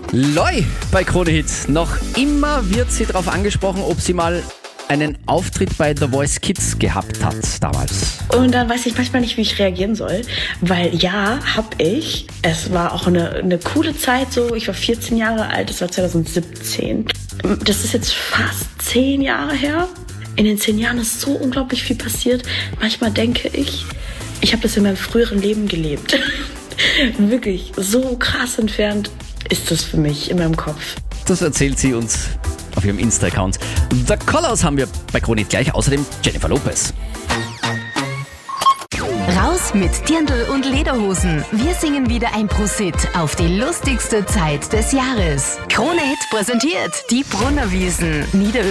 Loi bei Krone Hit. Noch immer wird sie darauf angesprochen, ob sie mal einen Auftritt bei The Voice Kids gehabt hat damals. Und dann weiß ich manchmal nicht, wie ich reagieren soll, weil ja, hab ich. Es war auch eine coole Zeit so. Ich war 14 Jahre alt, das war 2017. Das ist jetzt fast 10 Jahre her. In den 10 Jahren ist so unglaublich viel passiert. Manchmal denke ich habe das in meinem früheren Leben gelebt. Wirklich so krass entfernt ist das für mich in meinem Kopf. Das erzählt sie uns auf ihrem Insta-Account. The Colors haben wir bei Krone Hit gleich, außerdem Jennifer Lopez. Raus mit Dirndl und Lederhosen. Wir singen wieder ein Prosit auf die lustigste Zeit des Jahres. Krone Hit präsentiert die Brunnerwiesen.